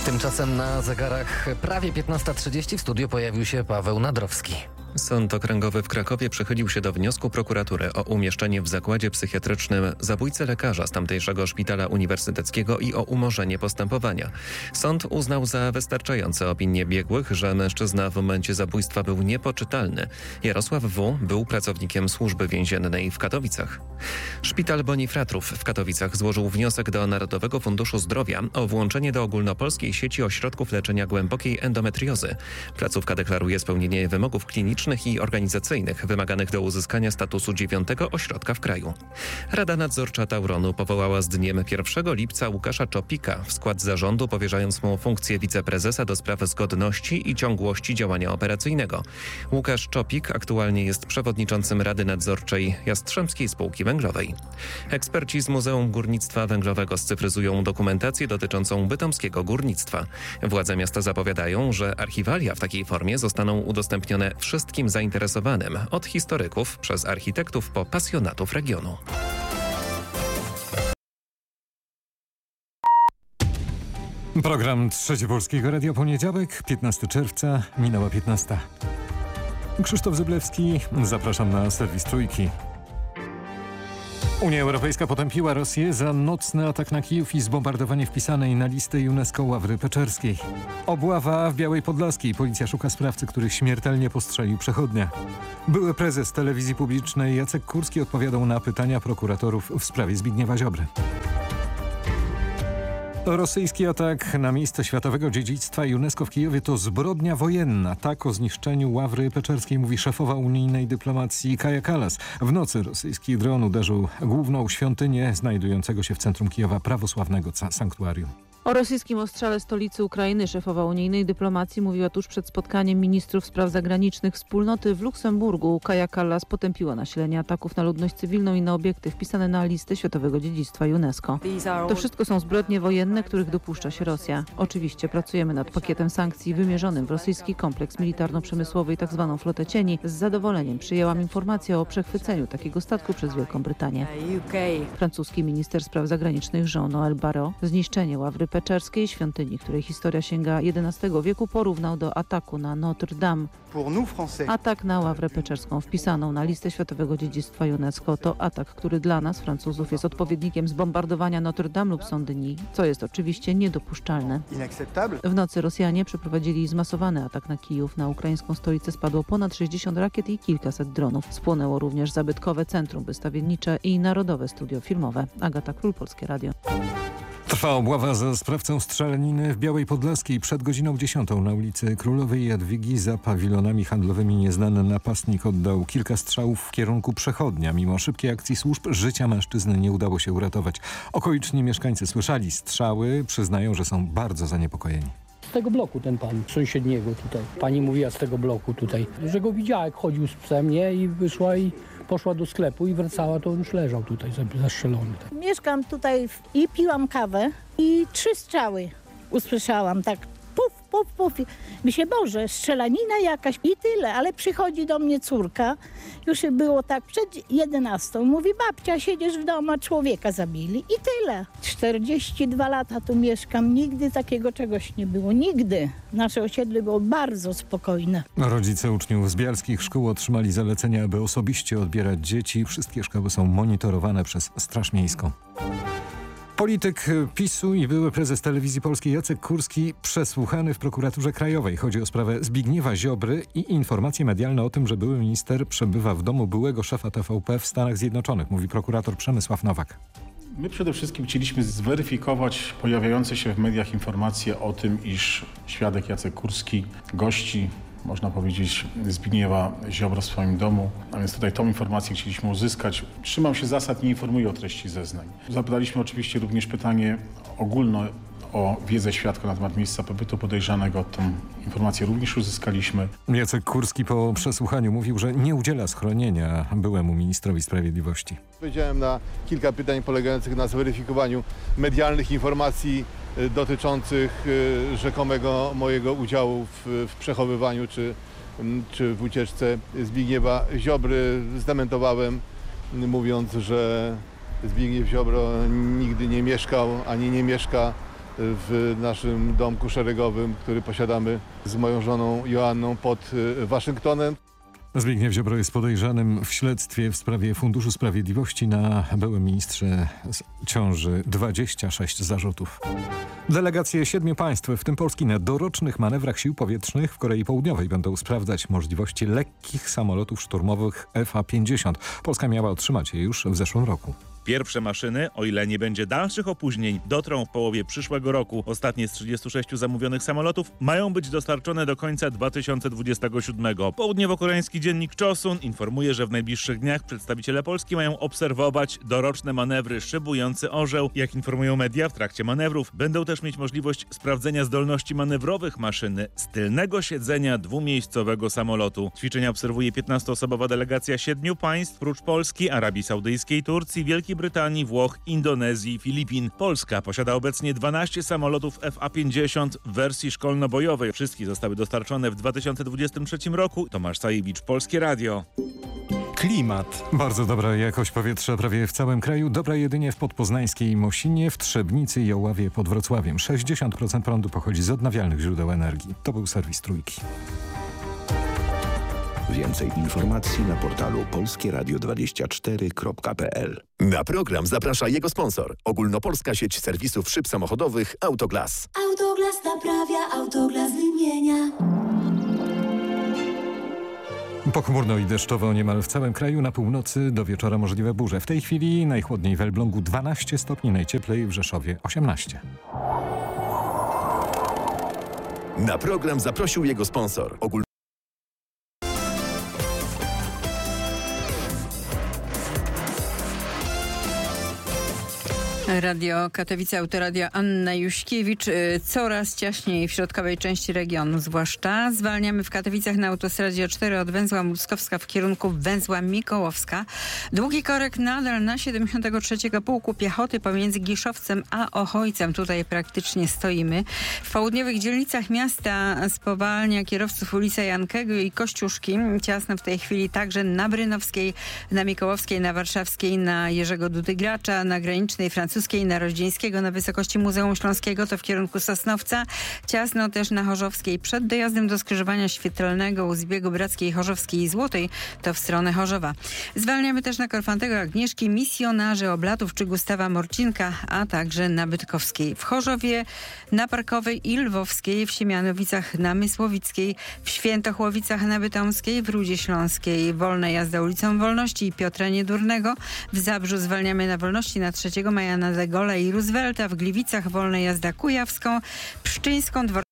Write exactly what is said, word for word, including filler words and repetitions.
Tymczasem na zegarach prawie piętnasta trzydzieści w studiu pojawił się Paweł Nadrowski. Sąd Okręgowy w Krakowie przychylił się do wniosku prokuratury o umieszczenie w zakładzie psychiatrycznym zabójcy lekarza z tamtejszego szpitala uniwersyteckiego i o umorzenie postępowania. Sąd uznał za wystarczające opinie biegłych, że mężczyzna w momencie zabójstwa był niepoczytalny. Jarosław W. był pracownikiem służby więziennej w Katowicach. Szpital Bonifratrów w Katowicach złożył wniosek do Narodowego Funduszu Zdrowia o włączenie do ogólnopolskiej sieci ośrodków leczenia głębokiej endometriozy. Placówka deklaruje spełnienie wymogów klinicznych i organizacyjnych wymaganych do uzyskania statusu dziewiątego ośrodka w kraju. Rada Nadzorcza Tauronu powołała z dniem pierwszego lipca Łukasza Czopika w skład zarządu, powierzając mu funkcję wiceprezesa do spraw zgodności i ciągłości działania operacyjnego. Łukasz Czopik aktualnie jest przewodniczącym Rady Nadzorczej Jastrzębskiej Spółki Węglowej. Eksperci z Muzeum Górnictwa Węglowego scyfryzują dokumentację dotyczącą bytomskiego górnictwa. Władze miasta zapowiadają, że archiwalia w takiej formie zostaną udostępnione wszystkim zainteresowanym, od historyków przez architektów po pasjonatów regionu. Program Trzecie Polskiego Radia, poniedziałek, piętnastego czerwca, minęła piętnasta. Krzysztof Zyblewski, zapraszam na serwis Trójki. Unia Europejska potępiła Rosję za nocny atak na Kijów i zbombardowanie wpisanej na listę UNESCO Ławry Peczerskiej. Obława w Białej Podlaskiej. Policja szuka sprawcy, który śmiertelnie postrzelił przechodnia. Były prezes telewizji publicznej Jacek Kurski odpowiadał na pytania prokuratorów w sprawie Zbigniewa Ziobry. Rosyjski atak na miejsce światowego dziedzictwa UNESCO w Kijowie to zbrodnia wojenna. Tak o zniszczeniu Ławry Peczerskiej mówi szefowa unijnej dyplomacji Kaja Kallas. W nocy rosyjski dron uderzył główną świątynię znajdującego się w centrum Kijowa prawosławnego sanktuarium. O rosyjskim ostrzale stolicy Ukrainy szefowa unijnej dyplomacji mówiła tuż przed spotkaniem ministrów spraw zagranicznych wspólnoty w Luksemburgu. Kaja Kallas potępiła nasilenie ataków na ludność cywilną i na obiekty wpisane na listę światowego dziedzictwa UNESCO. To wszystko są zbrodnie wojenne, których dopuszcza się Rosja. Oczywiście pracujemy nad pakietem sankcji wymierzonym w rosyjski kompleks militarno-przemysłowy i tzw. flotę cieni. Z zadowoleniem przyjęłam informację o przechwyceniu takiego statku przez Wielką Brytanię. Francuski minister spraw zagranicznych Jean-Noël Barrot zniszczenie Ławry Peczerskiej, świątyni, której historia sięga jedenastego wieku, porównał do ataku na Notre Dame. Atak na Ławrę Peczerską wpisaną na listę światowego dziedzictwa UNESCO to atak, który dla nas, Francuzów, jest odpowiednikiem zbombardowania Notre Dame lub Saint-Denis, co jest oczywiście niedopuszczalne. W nocy Rosjanie przeprowadzili zmasowany atak na Kijów. Na ukraińską stolicę spadło ponad sześćdziesiąt rakiet i kilkaset dronów. Spłonęło również zabytkowe centrum wystawiennicze i Narodowe Studio Filmowe. Agata Król, Polskie Radio. Trwa obława za sprawcą strzelaniny w Białej Podlaskiej. Przed godziną dziesiątą na ulicy Królowej Jadwigi za pawilonami handlowymi nieznany napastnik oddał kilka strzałów w kierunku przechodnia. Mimo szybkiej akcji służb życia mężczyzny nie udało się uratować. Okoliczni mieszkańcy słyszeli strzały, przyznają, że są bardzo zaniepokojeni. Z tego bloku ten pan, sąsiedniego tutaj. Pani mówiła z tego bloku tutaj, że go widziała, jak chodził z psem, nie? I wyszła i poszła do sklepu i wracała, to on już leżał tutaj zastrzelony. Mieszkam tutaj i piłam kawę i trzy strzały usłyszałam, tak puf, puf, puf. Myślę, Boże, strzelanina jakaś i tyle, ale przychodzi do mnie córka, już było tak przed jedenastą, mówi, babcia, siedzisz w domu, a człowieka zabili i tyle. czterdzieści dwa lata tu mieszkam, nigdy takiego czegoś nie było, nigdy. Nasze osiedle było bardzo spokojne. Rodzice uczniów z bialskich szkół otrzymali zalecenia, aby osobiście odbierać dzieci. Wszystkie szkoły są monitorowane przez Straż Miejską. Polityk PiSu i były prezes Telewizji Polskiej Jacek Kurski przesłuchany w prokuraturze krajowej. Chodzi o sprawę Zbigniewa Ziobry i informacje medialne o tym, że były minister przebywa w domu byłego szefa T V P w Stanach Zjednoczonych, mówi prokurator Przemysław Nowak. My przede wszystkim chcieliśmy zweryfikować pojawiające się w mediach informacje o tym, iż świadek Jacek Kurski gości, można powiedzieć, Zbigniewa Ziobro w swoim domu. A więc tutaj tą informację chcieliśmy uzyskać. Trzymam się zasad, nie informuję o treści zeznań. Zapytaliśmy oczywiście również pytanie ogólne o wiedzę świadka na temat miejsca pobytu podejrzanego. Tą informację również uzyskaliśmy. Jacek Kurski po przesłuchaniu mówił, że nie udziela schronienia byłemu ministrowi sprawiedliwości. Odpowiedziałem na kilka pytań polegających na zweryfikowaniu medialnych informacji dotyczących rzekomego mojego udziału w, w przechowywaniu czy, czy w ucieczce Zbigniewa Ziobry. Zdementowałem, mówiąc, że Zbigniew Ziobro nigdy nie mieszkał ani nie mieszka w naszym domku szeregowym, który posiadamy z moją żoną Joanną pod Waszyngtonem. Zbigniew Ziobro jest podejrzanym w śledztwie w sprawie Funduszu Sprawiedliwości. Na byłym ministrze ciąży dwadzieścia sześć zarzutów. Delegacje siedmiu państw, w tym Polski, na dorocznych manewrach sił powietrznych w Korei Południowej będą sprawdzać możliwości lekkich samolotów szturmowych F A pięćdziesiąt. Polska miała otrzymać je już w zeszłym roku. Pierwsze maszyny, o ile nie będzie dalszych opóźnień, dotrą w połowie przyszłego roku. Ostatnie z trzydziestu sześciu zamówionych samolotów mają być dostarczone do końca dwa tysiące dwudziestego siódmego. Południowo-koreański dziennik Chosun informuje, że w najbliższych dniach przedstawiciele Polski mają obserwować doroczne manewry szybujący orzeł. Jak informują media, w trakcie manewrów będą też mieć możliwość sprawdzenia zdolności manewrowych maszyny z tylnego siedzenia dwumiejscowego samolotu. Ćwiczenia obserwuje piętnastoosobowa delegacja siedmiu państw, prócz Polski, Arabii Saudyjskiej, Turcji, Wielkiej Brytanii, Włoch, Indonezji i Filipin. Polska posiada obecnie dwanaście samolotów F A pięćdziesiąt w wersji szkolno-bojowej. Wszystkie zostały dostarczone w dwa tysiące dwudziestym trzecim roku. Tomasz Sajewicz, Polskie Radio. Klimat. Bardzo dobra jakość powietrza prawie w całym kraju. Dobra jedynie w podpoznańskiej Mosinie, w Trzebnicy i Oławie pod Wrocławiem. sześćdziesiąt procent prądu pochodzi z odnawialnych źródeł energii. To był serwis Trójki. Więcej informacji na portalu polskie radio dwadzieścia cztery kropka p l. Na program zaprasza jego sponsor. Ogólnopolska sieć serwisów szyb samochodowych Autoglas. Autoglas naprawia, Autoglas wymienia. Pochmurno i deszczowo niemal w całym kraju. Na północy do wieczora możliwe burze. W tej chwili najchłodniej w Elblągu dwanaście stopni, najcieplej w Rzeszowie osiemnaście. Na program zaprosił jego sponsor. Ogól... Radio Katowice, Autoradio Anna Juśkiewicz. Coraz ciaśniej w środkowej części regionu zwłaszcza. Zwalniamy w Katowicach na autostradzie cztery od węzła Mruskowska w kierunku węzła Mikołowska. Długi korek nadal na siedemdziesiątego trzeciego Pułku Piechoty pomiędzy Giszowcem a Ochojcem. Tutaj praktycznie stoimy. W południowych dzielnicach miasta spowalnia kierowców ulica Jankego i Kościuszki. Ciasno w tej chwili także na Brynowskiej, na Mikołowskiej, na Warszawskiej, na Jerzego Dudy-Gracza, na granicznej francuskiej, na Roździeńskiego, na wysokości Muzeum Śląskiego, to w kierunku Sosnowca. Ciasno też na Chorzowskiej przed dojazdem do skrzyżowania świetlnego u zbiegu Brackiej, Chorzowskiej i Złotej, to w stronę Chorzowa. Zwalniamy też na Korfantego Agnieszki, Misjonarzy Oblatów czy Gustawa Morcinka, a także na Bytkowskiej. W Chorzowie, na Parkowej i Lwowskiej, w Siemianowicach na Mysłowickiej, w Świętochłowicach na Bytomskiej, w Rudzie Śląskiej wolna jazda ulicą Wolności i Piotra Niedurnego. W Zabrzu zwalniamy na Wolności na trzeciego maja na De Gaulle'a i Roosevelta, w Gliwicach wolna jazda Kujawską, Pszczyńską, Dwor